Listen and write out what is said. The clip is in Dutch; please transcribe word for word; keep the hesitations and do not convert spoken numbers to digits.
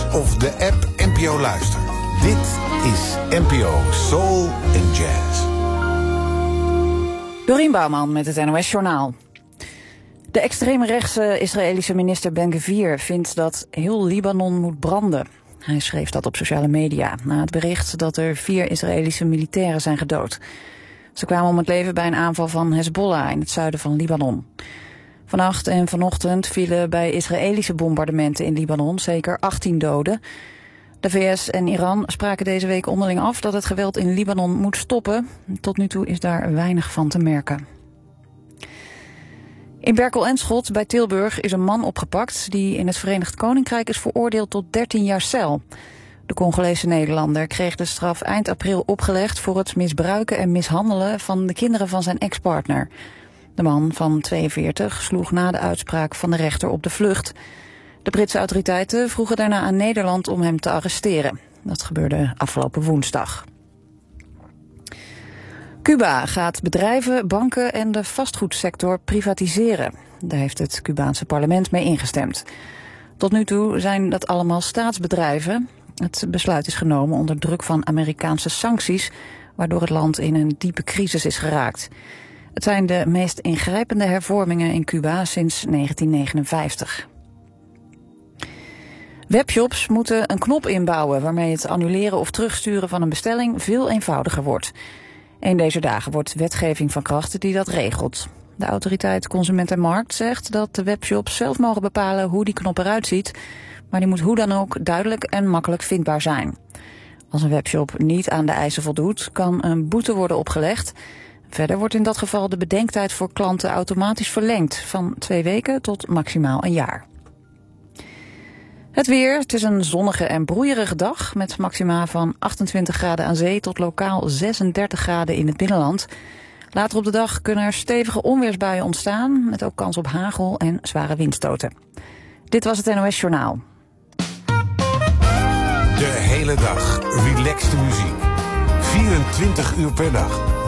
of de app N P O Luister. Dit is N P O Soul and Jazz. Dorien Bouwman met het N O S-journaal. De extreemrechtse Israëlische minister Ben-Gvir vindt dat heel Libanon moet branden. Hij schreef dat op sociale media na het bericht dat er vier Israëlische militairen zijn gedood. Ze kwamen om het leven bij een aanval van Hezbollah in het zuiden van Libanon. Vannacht en vanochtend vielen bij Israëlische bombardementen in Libanon zeker achttien doden. De V S en Iran spraken deze week onderling af dat het geweld in Libanon moet stoppen. Tot nu toe is daar weinig van te merken. In Berkel en Schot bij Tilburg is een man opgepakt die in het Verenigd Koninkrijk is veroordeeld tot dertien jaar cel. De Congolese Nederlander kreeg de straf eind april opgelegd voor het misbruiken en mishandelen van de kinderen van zijn ex-partner. De man van tweeënveertig sloeg na de uitspraak van de rechter op de vlucht. De Britse autoriteiten vroegen daarna aan Nederland om hem te arresteren. Dat gebeurde afgelopen woensdag. Cuba gaat bedrijven, banken en de vastgoedsector privatiseren. Daar heeft het Cubaanse parlement mee ingestemd. Tot nu toe zijn dat allemaal staatsbedrijven. Het besluit is genomen onder druk van Amerikaanse sancties, waardoor het land in een diepe crisis is geraakt. Het zijn de meest ingrijpende hervormingen in Cuba sinds negentien negenenvijftig. Webshops moeten een knop inbouwen waarmee het annuleren of terugsturen van een bestelling veel eenvoudiger wordt. Een deze dagen wordt wetgeving van kracht die dat regelt. De autoriteit Consument en Markt zegt dat de webshops zelf mogen bepalen hoe die knop eruit ziet, maar die moet hoe dan ook duidelijk en makkelijk vindbaar zijn. Als een webshop niet aan de eisen voldoet, kan een boete worden opgelegd. Verder wordt in dat geval de bedenktijd voor klanten automatisch verlengd van twee weken tot maximaal een jaar. Het weer, het is een zonnige en broeierige dag met maxima van achtentwintig graden aan zee tot lokaal zesendertig graden in het binnenland. Later op de dag kunnen er stevige onweersbuien ontstaan met ook kans op hagel en zware windstoten. Dit was het N O S-journaal. De hele dag relaxte muziek. vierentwintig uur per dag.